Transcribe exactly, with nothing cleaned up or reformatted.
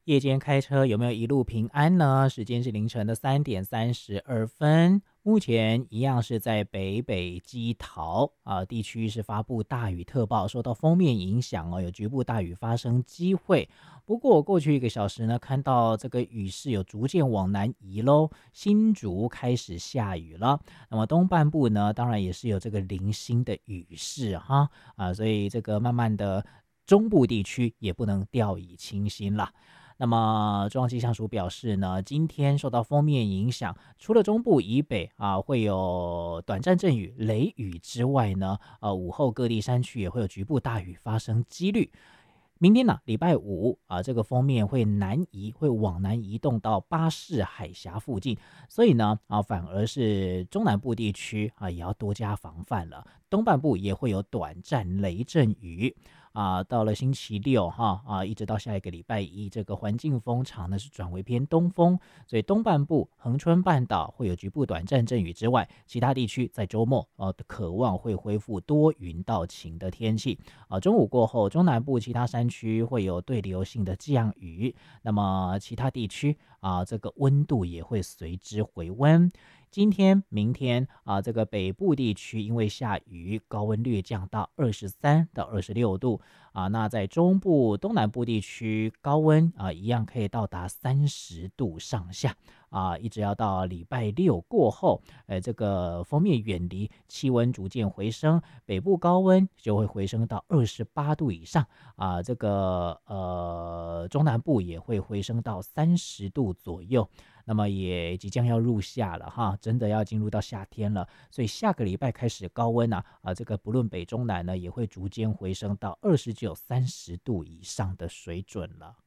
夜间开车有没有一路平安呢？时间是凌晨的三点三十二分。目前一样是在北北基桃啊、地区是发布大雨特报，受到锋面影响哦，有局部大雨发生机会。不过过去一个小时呢，看到这个雨势有逐渐往南移喽，新竹开始下雨了。那么东半部呢，当然也是有这个零星的雨势哈啊，所以这个慢慢的中部地区也不能掉以轻心了。那么中央气象署表示呢，今天受到锋面影响，除了中部以北啊会有短暂阵雨、雷雨之外呢，呃午后各地山区也会有局部大雨发生几率。明天呢，礼拜五啊，这个锋面会南移，会往南移动到巴士海峡附近，所以呢，啊，反而是中南部地区啊，也要多加防范了。东半部也会有短暂雷阵雨啊，到了星期六哈啊，一直到下一个礼拜一，这个环境风场呢是转为偏东风，所以东半部恒春半岛会有局部短暂阵雨之外，其他地区在周末呃渴望会恢复多云到晴的天气。啊，中午过后，中南部其他山区会有对流性的降雨，那么其他地区啊，这个温度也会随之回温。今天、明天啊，这个北部地区因为下雨，高温略降到二十三到二十六度啊。那在中部、东南部地区，高温啊一样可以到达三十度上下啊，一直要到礼拜六过后，呃，这个锋面远离，气温逐渐回升，北部高温就会回升到二十八度以上啊。这个呃，中南部也会回升到三十度左右。那么也即将要入夏了哈，真的要进入到夏天了，所以下个礼拜开始高温啊啊，这个不论北中南呢，也会逐渐回升到二十九、三十度以上的水准了。